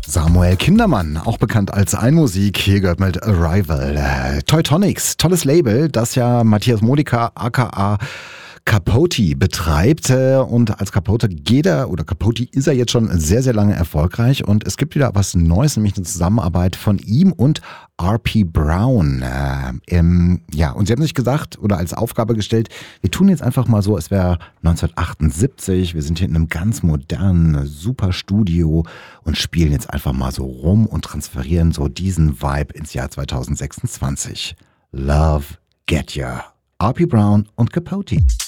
Samuel Kindermann, auch bekannt als Einmusik, hier gehört mit Arrival. Teutonics, tolles Label, das ja Matthias Modica aka Capote betreibt, und als Capote Capote ist er jetzt schon sehr, sehr lange erfolgreich, und es gibt wieder was Neues, nämlich eine Zusammenarbeit von ihm und R.P. Brown. Und sie haben sich gesagt oder als Aufgabe gestellt, wir tun jetzt einfach mal so, es wäre 1978, wir sind hier in einem ganz modernen, super Studio und spielen jetzt einfach mal so rum und transferieren so diesen Vibe ins Jahr 2026. Love, Get Ya. R.P. Brown und Capote.